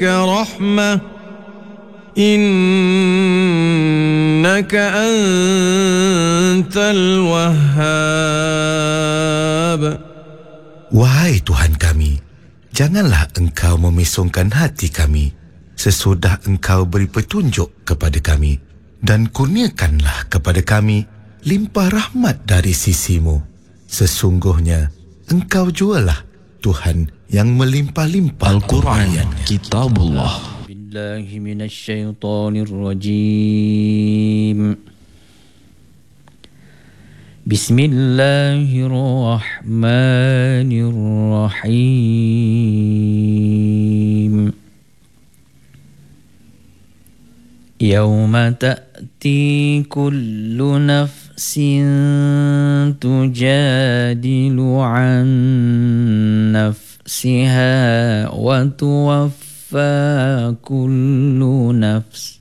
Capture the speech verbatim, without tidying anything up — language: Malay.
رحمة إنك أنت الوهاب. Wahai Tuhan kami, janganlah Engkau memesongkan hati kami sesudah Engkau beri petunjuk kepada kami, dan kurniakanlah kepada kami limpah rahmat dari sisimu. Sesungguhnya Engkau jualah Tuhan yang melimpah-limpah. Al-Quran, Kitabullah. Billahi minasyaitonir rajim. Bismillahirrahmanirrahim. Yawma ta'ti kullu nafsin tujadilu an nafsiha wa tuwaffa kullu nafs